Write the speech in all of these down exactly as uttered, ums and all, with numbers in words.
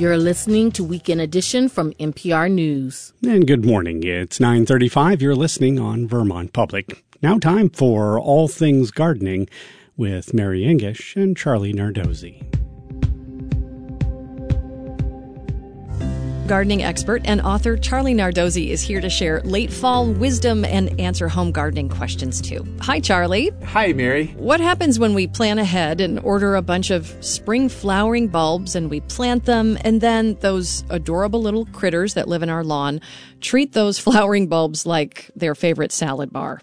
You're listening to Weekend Edition from N P R News. And good morning. It's nine thirty-five. You're listening on Vermont Public. Now time for All Things Gardening with Mary English and Charlie Nardozzi. Gardening expert and author Charlie Nardozzi is here to share late fall wisdom and answer home gardening questions too. Hi, Charlie. Hi, Mary. What happens when we plan ahead and order a bunch of spring flowering bulbs and we plant them, and then those adorable little critters that live in our lawn treat those flowering bulbs like their favorite salad bar?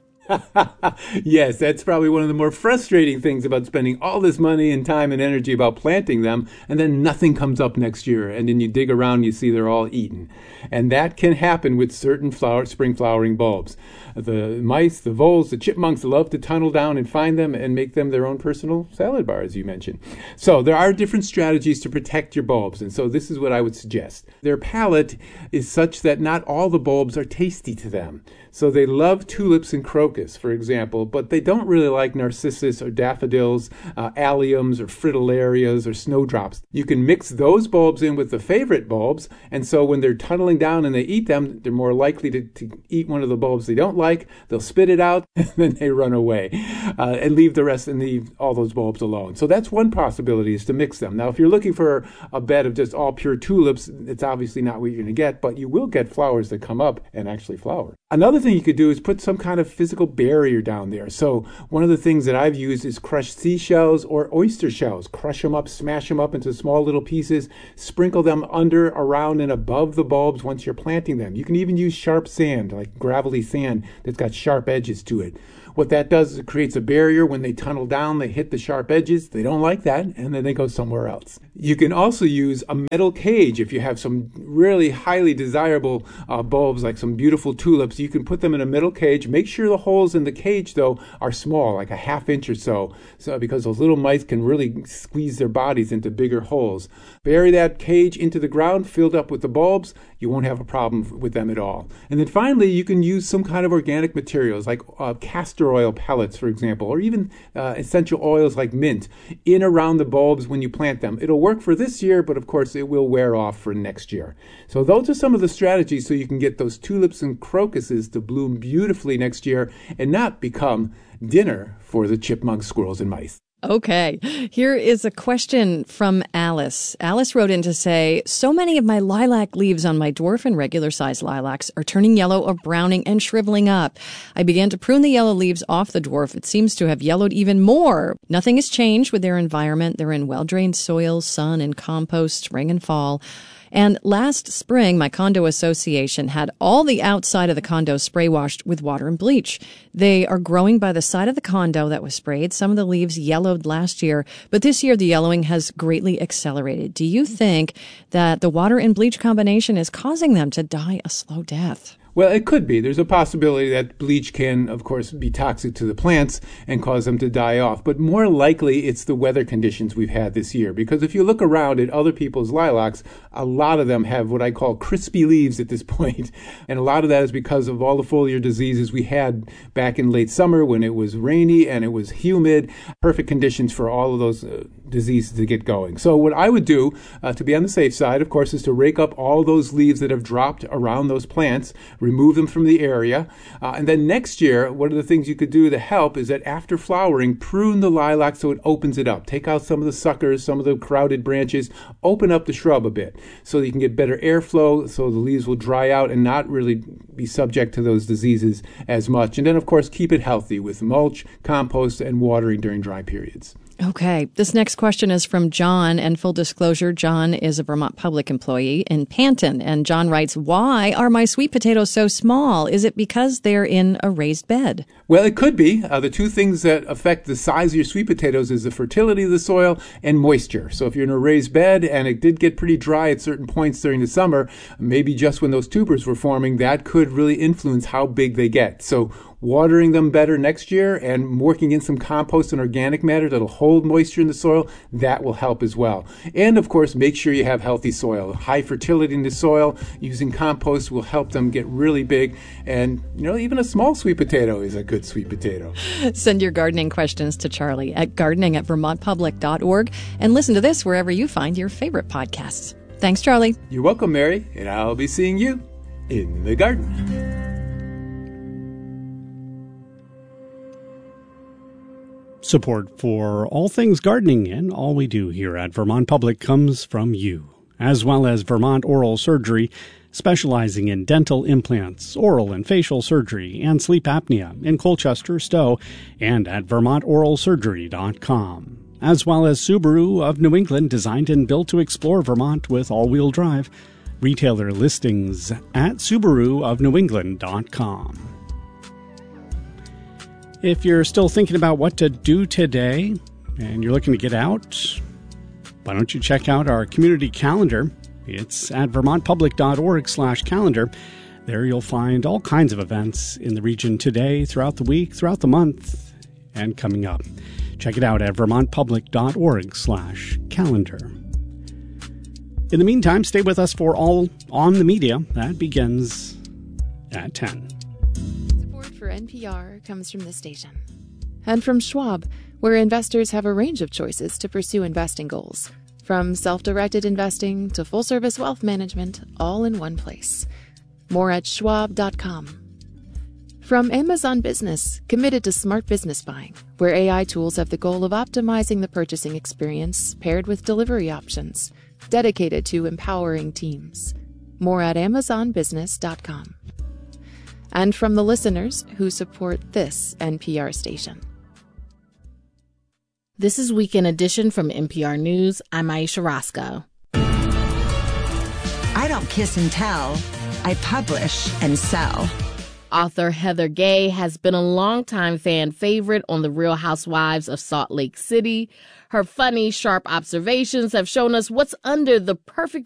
Yes, that's probably one of the more frustrating things about spending all this money and time and energy about planting them, and then nothing comes up next year, and then you dig around and you see they're all eaten. And that can happen with certain flower, spring flowering bulbs. The mice, the voles, the chipmunks love to tunnel down and find them and make them their own personal salad bar, as you mentioned. So there are different strategies to protect your bulbs, and so this is what I would suggest. Their palate is such that not all the bulbs are tasty to them. So they love tulips and crocus, for example, but they don't really like narcissus or daffodils, uh, alliums or fritillarias or snowdrops. You can mix those bulbs in with the favorite bulbs, and so when they're tunneling down and they eat them, they're more likely to, to eat one of the bulbs they don't like. They'll spit it out, and then they run away uh, and leave the rest and leave all those bulbs alone. So that's one possibility, is to mix them. Now, if you're looking for a bed of just all pure tulips, it's obviously not what you're going to get, but you will get flowers that come up and actually flower. Another thing you could do is put some kind of physical barrier down there. So one of the things that I've used is crushed seashells or oyster shells. Crush them up, smash them up into small little pieces, sprinkle them under, around, and above the bulbs once you're planting them. You can even use sharp sand, like gravelly sand that's got sharp edges to it. What that does is it creates a barrier. When they tunnel down, they hit the sharp edges. They don't like that, and then they go somewhere else. You can also use a metal cage. If you have some really highly desirable uh, bulbs, like some beautiful tulips, you can put them in a metal cage. Make sure the holes in the cage, though, are small, like a half inch or so, so because those little mice can really squeeze their bodies into bigger holes. Bury that cage into the ground, filled up with the bulbs. You won't have a problem with them at all. And then finally, you can use some kind of organic materials, like uh, castor oil pellets, for example, or even uh, essential oils like mint, in around the bulbs when you plant them. It'll work for this year, but of course it will wear off for next year. So those are some of the strategies so you can get those tulips and crocuses to bloom beautifully next year and not become dinner for the chipmunks, squirrels, and mice. Okay, here is a question from Alice. Alice wrote in to say, so many of my lilac leaves on my dwarf and regular size lilacs are turning yellow or browning and shriveling up. I began to prune the yellow leaves off the dwarf. It seems to have yellowed even more. Nothing has changed with their environment. They're in well-drained soil, sun, and compost, spring and fall. And last spring, my condo association had all the outside of the condo spray washed with water and bleach. They are growing by the side of the condo that was sprayed. Some of the leaves yellowed last year, but this year the yellowing has greatly accelerated. Do you think that the water and bleach combination is causing them to die a slow death? Well, it could be. There's a possibility that bleach can, of course, be toxic to the plants and cause them to die off. But more likely, it's the weather conditions we've had this year. Because if you look around at other people's lilacs, a lot of them have what I call crispy leaves at this point. And a lot of that is because of all the foliar diseases we had back in late summer when it was rainy and it was humid. Perfect conditions for all of those uh, diseases to get going. So what I would do uh, to be on the safe side, of course, is to rake up all those leaves that have dropped around those plants, remove them from the area. Uh, and then next year, one of the things you could do to help is that after flowering, prune the lilac so it opens it up. Take out some of the suckers, some of the crowded branches, open up the shrub a bit so that you can get better airflow, so the leaves will dry out and not really be subject to those diseases as much. And then, of course, keep it healthy with mulch, compost, and watering during dry periods. Okay. This next question is from John, and full disclosure, John is a Vermont Public employee in Panton. And John writes, why are my sweet potatoes so small? Is it because they're in a raised bed? Well, it could be. Uh, the two things that affect the size of your sweet potatoes is the fertility of the soil and moisture. So if you're in a raised bed and it did get pretty dry at certain points during the summer, maybe just when those tubers were forming, that could really influence how big they get. So watering them better next year and working in some compost and organic matter that'll hold moisture in the soil, that will help as well. And of course, make sure you have healthy soil. High fertility in the soil, using compost will help them get really big. And, you know, even a small sweet potato is a good sweet potato. Send your gardening questions to Charlie at gardening at vermont public dot org and listen to this wherever you find your favorite podcasts. Thanks, Charlie. You're welcome, Mary, and I'll be seeing you in the garden. Support for all things gardening and all we do here at Vermont Public comes from you, as well as Vermont Oral Surgery, specializing in dental implants, oral and facial surgery, and sleep apnea in Colchester, Stowe, and at vermont oral surgery dot com. As well as Subaru of New England, designed and built to explore Vermont with all-wheel drive. Retailer listings at subaru of new england dot com. If you're still thinking about what to do today and you're looking to get out, why don't you check out our community calendar? It's at vermont public dot org slash calendar. There you'll find all kinds of events in the region today, throughout the week, throughout the month, and coming up. Check it out at vermont public dot org slash calendar. In the meantime, stay with us for All on the Media. That begins at ten. Support for N P R comes from this station. And from Schwab, where investors have a range of choices to pursue investing goals. From self-directed investing to full-service wealth management, all in one place. More at schwab dot com. From Amazon Business, committed to smart business buying, where A I tools have the goal of optimizing the purchasing experience paired with delivery options, dedicated to empowering teams. More at amazon business dot com. And from the listeners who support this N P R station. This is Weekend Edition from N P R News. I'm Aisha Roscoe. I don't kiss and tell. I publish and sell. Author Heather Gay has been a longtime fan favorite on The Real Housewives of Salt Lake City. Her funny, sharp observations have shown us what's under the perfect